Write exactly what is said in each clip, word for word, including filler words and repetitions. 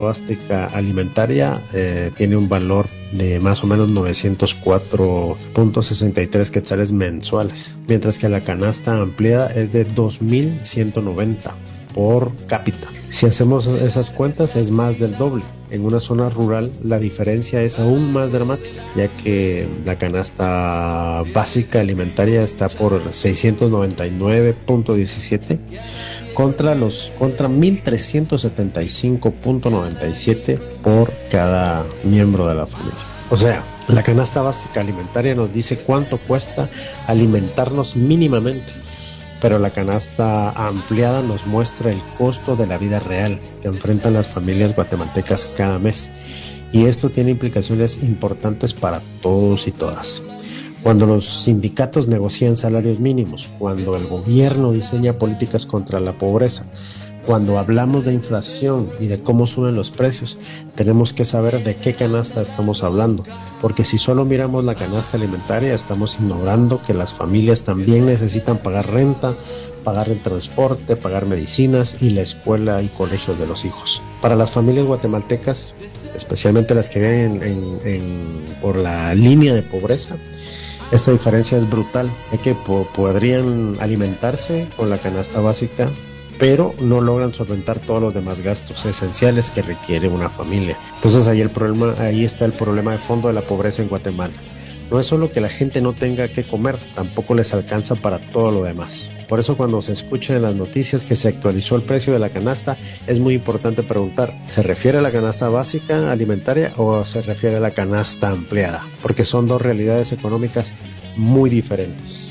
básica alimentaria eh, tiene un valor de más o menos novecientos cuatro punto sesenta y tres quetzales mensuales, mientras que la canasta ampliada es de dos mil ciento noventa por cápita. Si hacemos esas cuentas es más del doble. En una zona rural la diferencia es aún más dramática, ya que la canasta básica alimentaria está por seiscientos noventa y nueve punto diecisiete contra los contra mil trescientos setenta y cinco punto noventa y siete por cada miembro de la familia. O sea, la canasta básica alimentaria nos dice cuánto cuesta alimentarnos mínimamente, pero la canasta ampliada nos muestra el costo de la vida real que enfrentan las familias guatemaltecas cada mes, y esto tiene implicaciones importantes para todos y todas. Cuando los sindicatos negocian salarios mínimos, cuando el gobierno diseña políticas contra la pobreza, cuando hablamos de inflación y de cómo suben los precios, tenemos que saber de qué canasta estamos hablando, porque si solo miramos la canasta alimentaria, estamos ignorando que las familias también necesitan pagar renta, pagar el transporte, pagar medicinas y la escuela y colegios de los hijos. Para las familias guatemaltecas, especialmente las que viven en, en, en, por la línea de pobreza, esta diferencia es brutal, ya que po- podrían alimentarse con la canasta básica, pero no logran solventar todos los demás gastos esenciales que requiere una familia. Entonces ahí el problema, ahí está el problema de fondo de la pobreza en Guatemala. No es solo que la gente no tenga que comer, tampoco les alcanza para todo lo demás. Por eso cuando se escucha en las noticias que se actualizó el precio de la canasta, es muy importante preguntar, ¿se refiere a la canasta básica alimentaria o se refiere a la canasta ampliada? Porque son dos realidades económicas muy diferentes.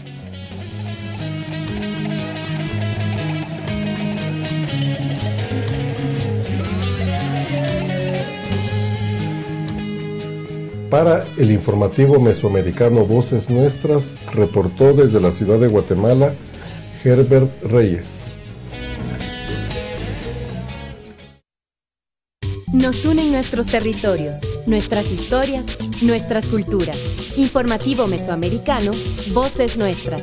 Para el informativo mesoamericano Voces Nuestras, reportó desde la ciudad de Guatemala, Herbert Reyes. Nos unen nuestros territorios, nuestras historias, nuestras culturas. Informativo mesoamericano, Voces Nuestras.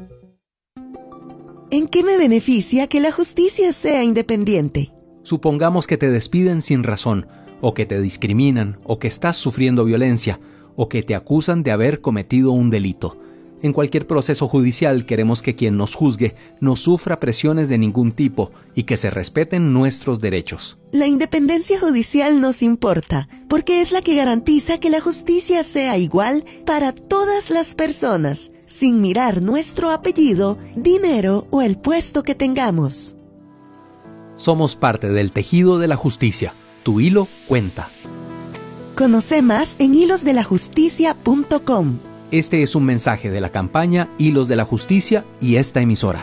¿En qué me beneficia que la justicia sea independiente? Supongamos que te despiden sin razón, o que te discriminan, o que estás sufriendo violencia, o que te acusan de haber cometido un delito. En cualquier proceso judicial queremos que quien nos juzgue no sufra presiones de ningún tipo y que se respeten nuestros derechos. La independencia judicial nos importa, porque es la que garantiza que la justicia sea igual para todas las personas, sin mirar nuestro apellido, dinero o el puesto que tengamos. Somos parte del tejido de la justicia. Tu hilo cuenta. Conoce más en hilos de la justicia punto com. Este es un mensaje de la campaña Hilos de la Justicia y esta emisora.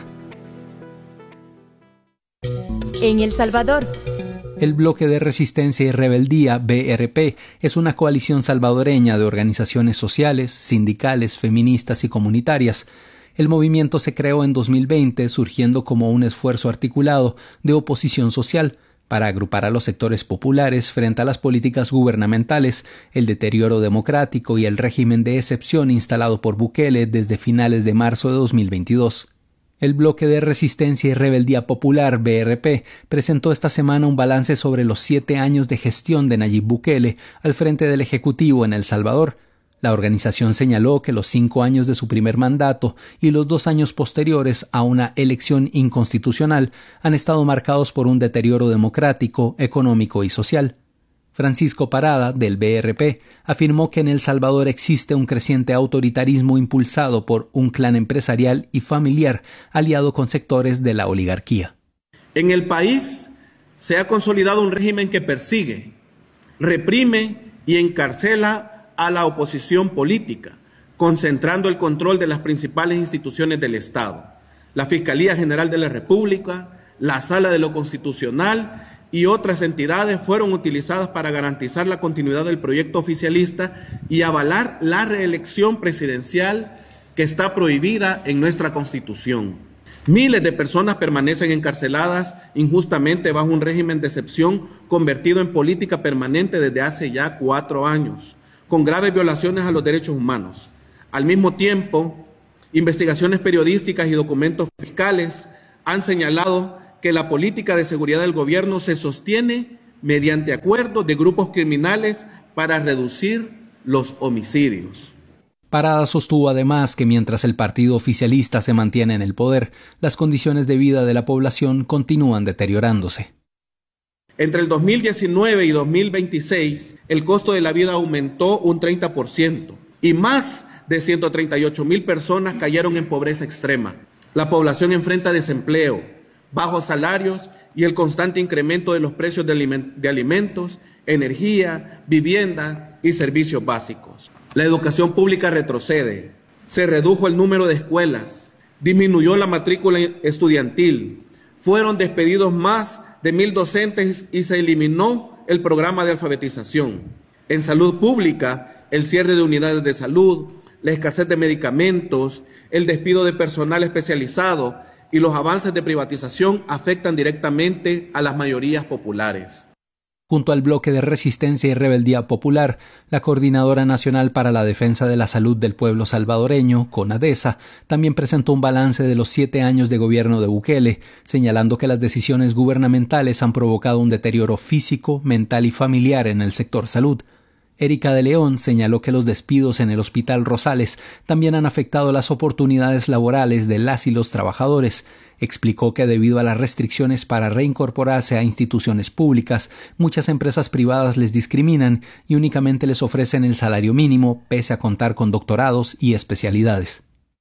En El Salvador. El Bloque de Resistencia y Rebeldía, B R P, es una coalición salvadoreña de organizaciones sociales, sindicales, feministas y comunitarias. El movimiento se creó en dos mil veinte, surgiendo como un esfuerzo articulado de oposición social para agrupar a los sectores populares frente a las políticas gubernamentales, el deterioro democrático y el régimen de excepción instalado por Bukele desde finales de marzo de dos mil veintidós. El Bloque de Resistencia y Rebeldía Popular, B R P, presentó esta semana un balance sobre los siete años de gestión de Nayib Bukele al frente del Ejecutivo en El Salvador. La organización señaló que los cinco años de su primer mandato y los dos años posteriores a una elección inconstitucional han estado marcados por un deterioro democrático, económico y social. Francisco Parada, del B R P, afirmó que en El Salvador existe un creciente autoritarismo impulsado por un clan empresarial y familiar aliado con sectores de la oligarquía. En el país se ha consolidado un régimen que persigue, reprime y encarcela a la oposición política, concentrando el control de las principales instituciones del Estado, la Fiscalía General de la República, la Sala de lo Constitucional y otras entidades fueron utilizadas para garantizar la continuidad del proyecto oficialista y avalar la reelección presidencial que está prohibida en nuestra Constitución. Miles de personas permanecen encarceladas injustamente bajo un régimen de excepción convertido en política permanente desde hace ya cuatro años. Con graves violaciones a los derechos humanos. Al mismo tiempo, investigaciones periodísticas y documentos fiscales han señalado que la política de seguridad del gobierno se sostiene mediante acuerdos de grupos criminales para reducir los homicidios. Parada sostuvo además que mientras el partido oficialista se mantiene en el poder, las condiciones de vida de la población continúan deteriorándose. Entre el dos mil diecinueve y dos mil veintiséis, el costo de la vida aumentó un treinta por ciento y más de ciento treinta y ocho mil personas cayeron en pobreza extrema. La población enfrenta desempleo, bajos salarios y el constante incremento de los precios de, aliment- de alimentos, energía, vivienda y servicios básicos. La educación pública retrocede, se redujo el número de escuelas, disminuyó la matrícula estudiantil, fueron despedidos más de mil docentes y se eliminó el programa de alfabetización. En salud pública, el cierre de unidades de salud, la escasez de medicamentos, el despido de personal especializado y los avances de privatización afectan directamente a las mayorías populares. Junto al bloque de Resistencia y Rebeldía Popular, la Coordinadora Nacional para la Defensa de la Salud del Pueblo Salvadoreño, CONADESA, también presentó un balance de los siete años de gobierno de Bukele, señalando que las decisiones gubernamentales han provocado un deterioro físico, mental y familiar en el sector salud. Erika de León señaló que los despidos en el Hospital Rosales también han afectado las oportunidades laborales de las y los trabajadores. Explicó que debido a las restricciones para reincorporarse a instituciones públicas, muchas empresas privadas les discriminan y únicamente les ofrecen el salario mínimo, pese a contar con doctorados y especialidades.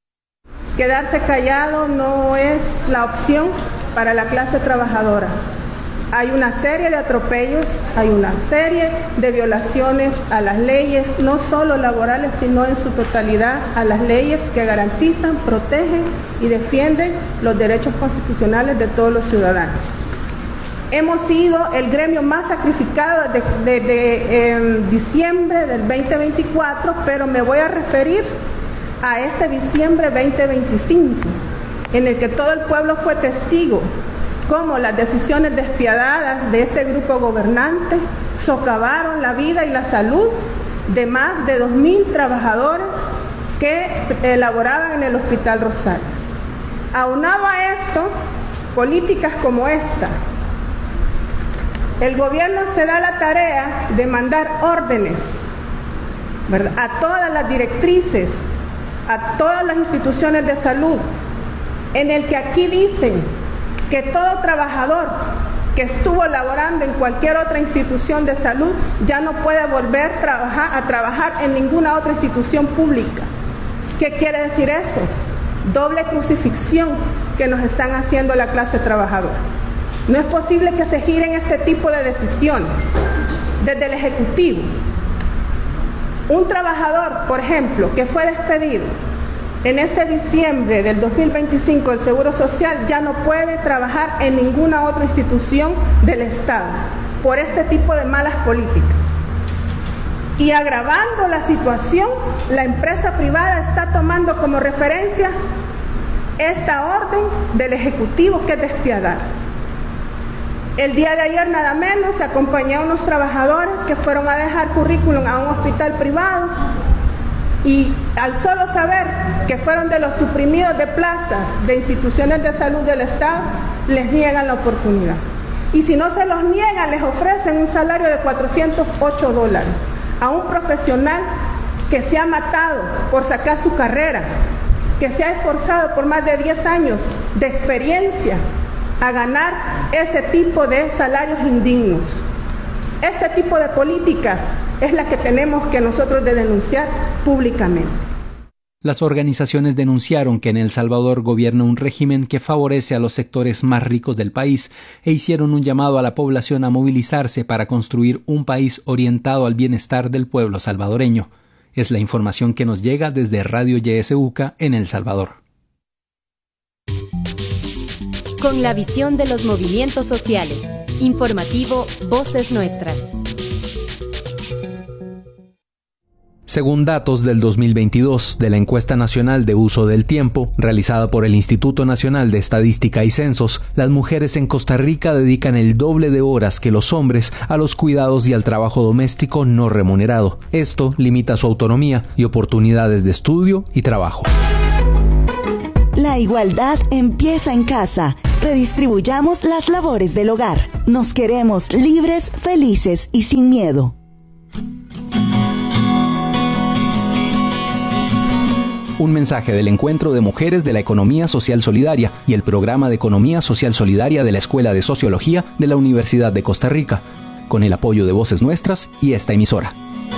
Quedarse callado no es la opción para la clase trabajadora. Hay una serie de atropellos, hay una serie de violaciones a las leyes, no solo laborales, sino en su totalidad a las leyes que garantizan, protegen y defienden los derechos constitucionales de todos los ciudadanos. Hemos sido el gremio más sacrificado desde de, de, eh, diciembre del veinte veinticuatro, pero me voy a referir a este diciembre veinte veinticinco, en el que todo el pueblo fue testigo cómo las decisiones despiadadas de este grupo gobernante socavaron la vida y la salud de más de dos mil trabajadores que elaboraban en el Hospital Rosales. Aunado a esto, políticas como esta, el gobierno se da la tarea de mandar órdenes, ¿verdad?, a todas las directrices, a todas las instituciones de salud, en el que aquí dicen que todo trabajador que estuvo laborando en cualquier otra institución de salud ya no puede volver a trabajar, a trabajar en ninguna otra institución pública. ¿Qué quiere decir eso? Doble crucifixión que nos están haciendo la clase trabajadora. No es posible que se giren este tipo de decisiones desde el Ejecutivo. Un trabajador, por ejemplo, que fue despedido en este diciembre del dos mil veinticinco del Seguro Social ya no puede trabajar en ninguna otra institución del Estado por este tipo de malas políticas. Y agravando la situación, la empresa privada está tomando como referencia esta orden del Ejecutivo, que es despiadada. El día de ayer nada menos acompañé a unos trabajadores que fueron a dejar currículum a un hospital privado y al solo saber que fueron de los suprimidos de plazas de instituciones de salud del Estado, les niegan la oportunidad. Y si no se los niegan, les ofrecen un salario de cuatrocientos ocho dólares a un profesional que se ha matado por sacar su carrera, que se ha esforzado por más de diez años de experiencia a ganar ese tipo de salarios indignos. Este tipo de políticas es la que tenemos que nosotros de denunciar públicamente. Las organizaciones denunciaron que en El Salvador gobierna un régimen que favorece a los sectores más ricos del país e hicieron un llamado a la población a movilizarse para construir un país orientado al bienestar del pueblo salvadoreño. Es la información que nos llega desde Radio Y S U C A en El Salvador. Con la visión de los movimientos sociales. Informativo Voces Nuestras. Según datos del dos mil veintidós de la Encuesta Nacional de Uso del Tiempo, realizada por el Instituto Nacional de Estadística y Censos, las mujeres en Costa Rica dedican el doble de horas que los hombres a los cuidados y al trabajo doméstico no remunerado. Esto limita su autonomía y oportunidades de estudio y trabajo. La igualdad empieza en casa. redistribuyamos las labores del hogar. Nos queremos libres, felices y sin miedo. Un mensaje del Encuentro de Mujeres de la Economía Social Solidaria y el Programa de Economía Social Solidaria de la Escuela de Sociología de la Universidad de Costa Rica, con el apoyo de Voces Nuestras y esta emisora.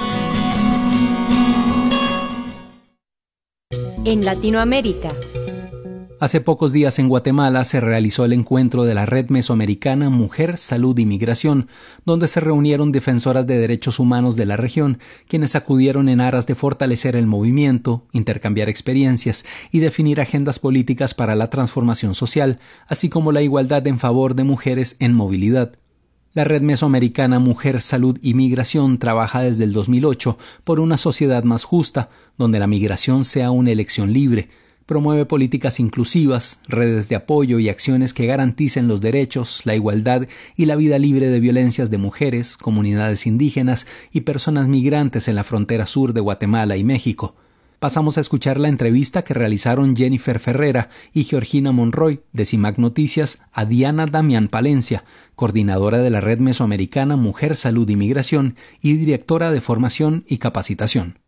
En Latinoamérica. Hace pocos días en Guatemala se realizó el encuentro de la Red Mesoamericana Mujer, Salud y Migración, donde se reunieron defensoras de derechos humanos de la región, quienes acudieron en aras de fortalecer el movimiento, intercambiar experiencias y definir agendas políticas para la transformación social, así como la igualdad en favor de mujeres en movilidad. La Red Mesoamericana Mujer, Salud y Migración trabaja desde el dos mil ocho por una sociedad más justa, donde la migración sea una elección libre. Promueve políticas inclusivas, redes de apoyo y acciones que garanticen los derechos, la igualdad y la vida libre de violencias de mujeres, comunidades indígenas y personas migrantes en la frontera sur de Guatemala y México. Pasamos a escuchar la entrevista que realizaron Jennifer Ferrera y Georgina Monroy de CIMAC Noticias a Diana Damián Palencia, coordinadora de la Red Mesoamericana Mujer, Salud y Migración y directora de Formación y Capacitación.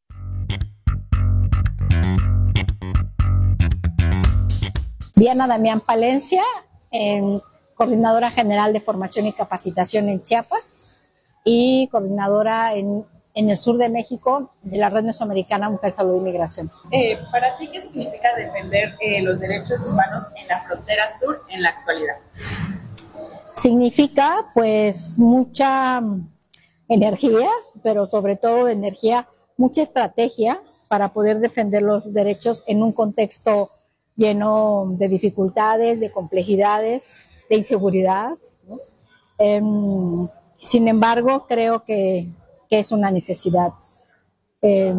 Diana Damián Palencia, eh, coordinadora general de formación y capacitación en Chiapas y coordinadora en, en el sur de México de la Red Mesoamericana Mujer, Salud y Migración. Eh, ¿Para ti qué significa defender eh, los derechos humanos en la frontera sur en la actualidad? Significa pues mucha energía, pero sobre todo energía, mucha estrategia para poder defender los derechos en un contexto lleno de dificultades, de complejidades, de inseguridad, ¿no? Eh, sin embargo, creo que, que es una necesidad eh,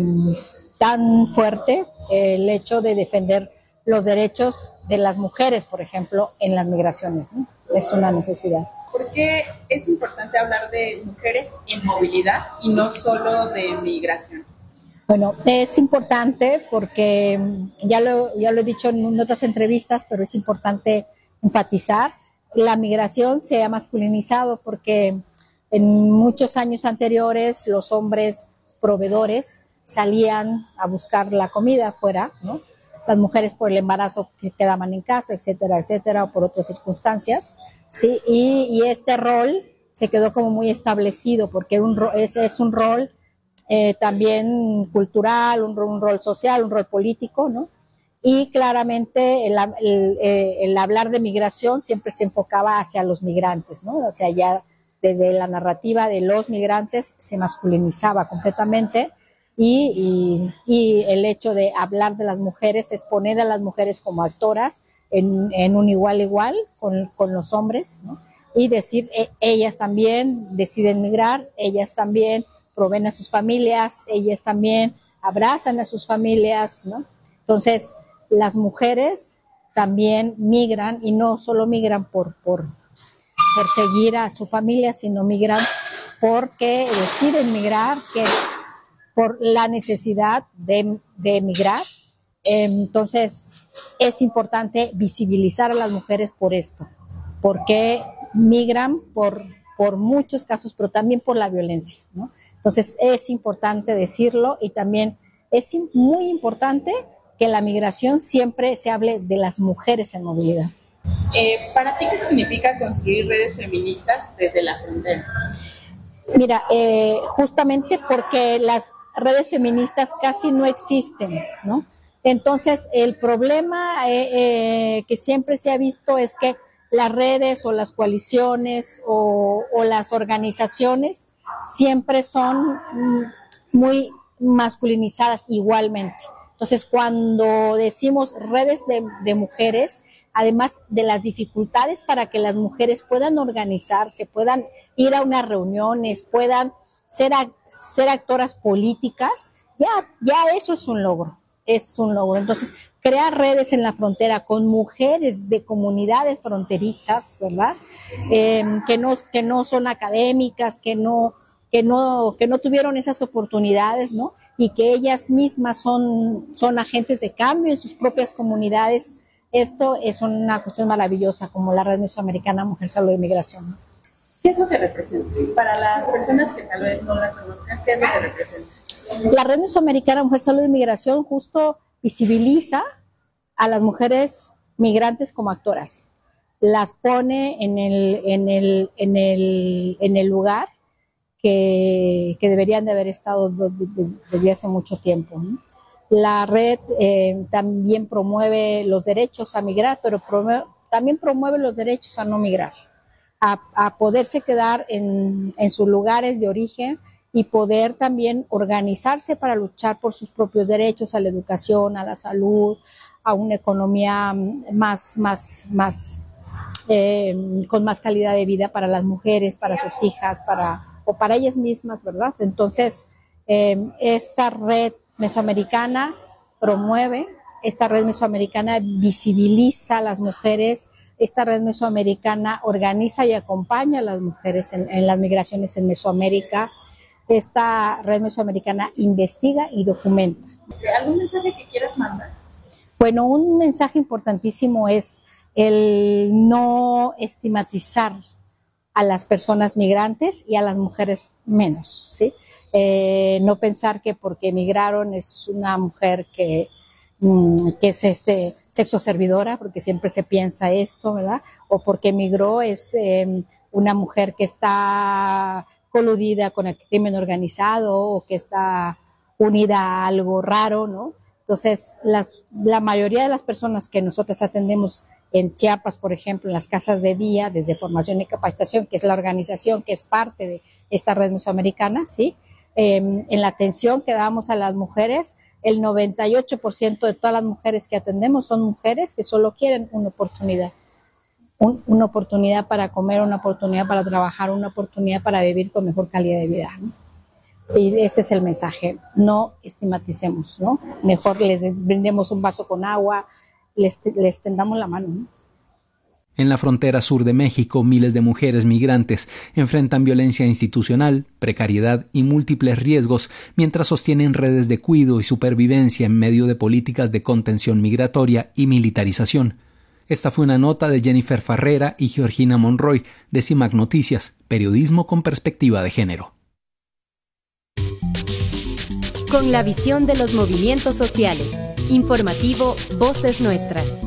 tan fuerte el hecho de defender los derechos de las mujeres, por ejemplo, en las migraciones, ¿no? Es una necesidad. ¿Por qué es importante hablar de mujeres en movilidad y no solo de migración? Bueno, es importante porque ya lo, ya lo he dicho en otras entrevistas, pero es importante enfatizar, la migración se ha masculinizado porque en muchos años anteriores los hombres proveedores salían a buscar la comida afuera, ¿no? Las mujeres por el embarazo que quedaban en casa, etcétera, etcétera, o por otras circunstancias, ¿sí? Y, y este rol se quedó como muy establecido porque un, es, es un rol Eh, también cultural, un, un rol social, un rol político, ¿no? Y claramente el, el, el hablar de migración siempre se enfocaba hacia los migrantes, ¿no? O sea, ya desde la narrativa de los migrantes se masculinizaba completamente y, y, y el hecho de hablar de las mujeres es poner a las mujeres como actoras en, en un igual igual con, con los hombres, ¿no? Y decir, eh, ellas también deciden migrar, ellas también proveen a sus familias, ellas también abrazan a sus familias, ¿no? Entonces, las mujeres también migran y no solo migran por, por, por seguir a su familia, sino migran porque deciden migrar, que por la necesidad de, de emigrar. Entonces, es importante visibilizar a las mujeres por esto, porque migran por, por muchos casos, pero también por la violencia, ¿no? Entonces es importante decirlo y también es muy importante que la migración siempre se hable de las mujeres en movilidad. Eh, ¿Para ti qué significa construir redes feministas desde la frontera? Mira, eh, justamente porque las redes feministas casi no existen, ¿no? Entonces el problema eh, eh, que siempre se ha visto es que las redes o las coaliciones o, o las organizaciones siempre son muy masculinizadas igualmente. Entonces, cuando decimos redes de, de mujeres, además de las dificultades para que las mujeres puedan organizarse, puedan ir a unas reuniones, puedan ser, a, ser actoras políticas, ya, ya eso es un logro, es un logro. Entonces, crear redes en la frontera con mujeres de comunidades fronterizas, ¿verdad? Eh, que no, que no son académicas, que no, que no, que no tuvieron esas oportunidades, ¿no? Y que ellas mismas son, son agentes de cambio en sus propias comunidades, Esto es una cuestión maravillosa, como la Red Mesoamericana Mujer, Salud y Migración. ¿Qué es lo que representa? Para las personas que tal vez no la conozcan, ¿qué es lo que representa? La Red Mesoamericana Mujer, Salud y Migración justo visibiliza a las mujeres migrantes como actoras. Las pone en el, en el, en el, en el lugar que, que deberían de haber estado desde hace mucho tiempo, ¿no? La red eh, también promueve los derechos a migrar, pero promueve, también promueve los derechos a no migrar, a, a poderse quedar en, en sus lugares de origen y poder también organizarse para luchar por sus propios derechos a la educación, a la salud, a una economía más, más, más eh, con más calidad de vida para las mujeres, para sus hijas, para, o para ellas mismas, ¿verdad? Entonces, eh, esta red mesoamericana promueve, esta red mesoamericana visibiliza a las mujeres, esta red mesoamericana organiza y acompaña a las mujeres en, en las migraciones en Mesoamérica. Esta red mesoamericana investiga y documenta. ¿Algún mensaje que quieras mandar? Bueno, un mensaje importantísimo es el no estigmatizar a las personas migrantes y a las mujeres menos, ¿sí? Eh, no pensar que porque emigraron es una mujer que, mm, que es este sexo servidora, porque siempre se piensa esto, ¿verdad? O porque emigró es eh, una mujer que está coludida con el crimen organizado o que está unida a algo raro, ¿no? Entonces, las, la mayoría de las personas que nosotros atendemos en Chiapas, por ejemplo, en las casas de día, desde formación y capacitación, que es la organización que es parte de esta red mesoamericana, ¿sí? Eh, en la atención que damos a las mujeres, el noventa y ocho por ciento de todas las mujeres que atendemos son mujeres que solo quieren una oportunidad. Un, una oportunidad para comer, una oportunidad para trabajar, una oportunidad para vivir con mejor calidad de vida, ¿no? Y ese es el mensaje, no estigmaticemos, ¿no? Mejor les brindemos un vaso con agua, les, les tendamos la mano, ¿no? En la frontera sur de México, miles de mujeres migrantes enfrentan violencia institucional, precariedad y múltiples riesgos mientras sostienen redes de cuidado y supervivencia en medio de políticas de contención migratoria y militarización. Esta fue una nota de Jennifer Farrera y Georgina Monroy de CIMAC Noticias, periodismo con perspectiva de género. Con la visión de los movimientos sociales. Informativo Voces Nuestras.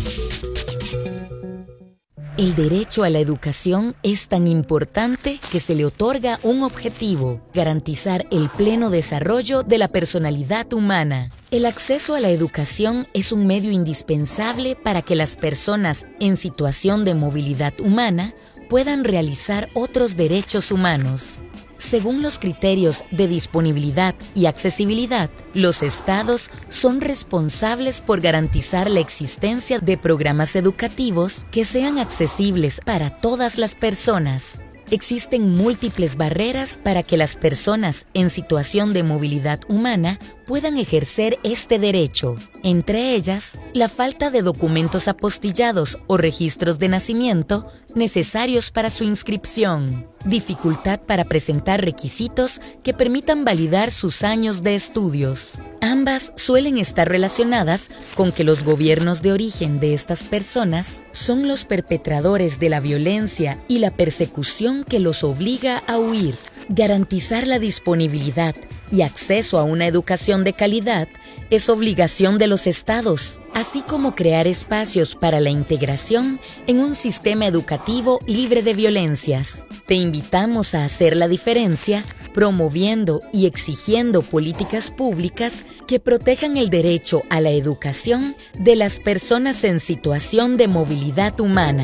El derecho a la educación es tan importante que se le otorga un objetivo: garantizar el pleno desarrollo de la personalidad humana. El acceso a la educación es un medio indispensable para que las personas en situación de movilidad humana puedan realizar otros derechos humanos. Según los criterios de disponibilidad y accesibilidad, los estados son responsables por garantizar la existencia de programas educativos que sean accesibles para todas las personas. Existen múltiples barreras para que las personas en situación de movilidad humana puedan ejercer este derecho. Entre ellas, la falta de documentos apostillados o registros de nacimiento necesarios para su inscripción, dificultad para presentar requisitos que permitan validar sus años de estudios. Ambas suelen estar relacionadas con que los gobiernos de origen de estas personas son los perpetradores de la violencia y la persecución que los obliga a huir. Garantizar la disponibilidad y acceso a una educación de calidad es obligación de los estados, así como crear espacios para la integración en un sistema educativo libre de violencias. Te invitamos a hacer la diferencia promoviendo y exigiendo políticas públicas que protejan el derecho a la educación de las personas en situación de movilidad humana.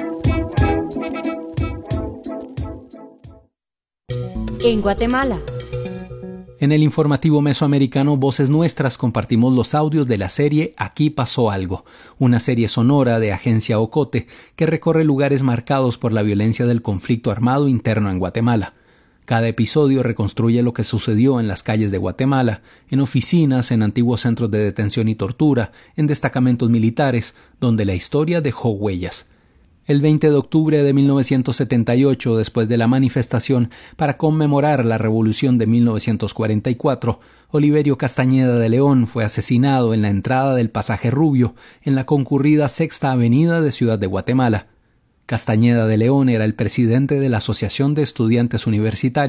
En Guatemala. En el informativo mesoamericano Voces Nuestras compartimos los audios de la serie Aquí pasó algo, una serie sonora de Agencia Ocote que recorre lugares marcados por la violencia del conflicto armado interno en Guatemala. Cada episodio reconstruye lo que sucedió en las calles de Guatemala, en oficinas, en antiguos centros de detención y tortura, en destacamentos militares, donde la historia dejó huellas. El veinte de octubre de mil novecientos setenta y ocho, después de la manifestación para conmemorar la Revolución de mil novecientos cuarenta y cuatro, Oliverio Castañeda de León fue asesinado en la entrada del Pasaje Rubio, en la concurrida Sexta Avenida de Ciudad de Guatemala. Castañeda de León era el presidente de la Asociación de Estudiantes Universitarios